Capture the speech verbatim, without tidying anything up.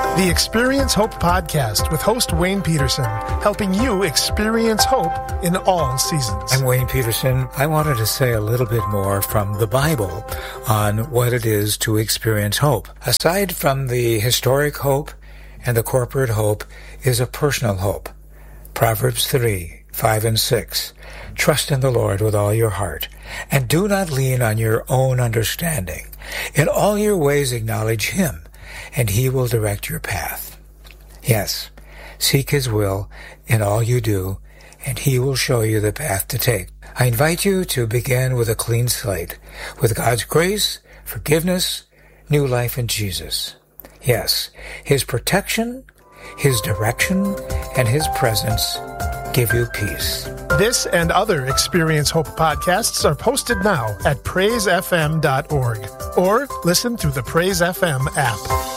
The Experience Hope Podcast with host Wayne Peterson, helping you experience hope in all seasons. I'm Wayne Peterson. I wanted to say a little bit more from the Bible on what it is to experience hope. Aside from the historic hope and the corporate hope is a personal hope. Proverbs three, five and six. Trust in the Lord with all your heart, and do not lean on your own understanding. In all your ways acknowledge Him, and He will direct your path. Yes, seek His will in all you do, and He will show you the path to take. I invite you to begin with a clean slate, with God's grace, forgiveness, new life in Jesus. Yes, His protection, His direction, and His presence give you peace. This and other Experience Hope podcasts are posted now at praise f m dot org or listen through the Praise F M app.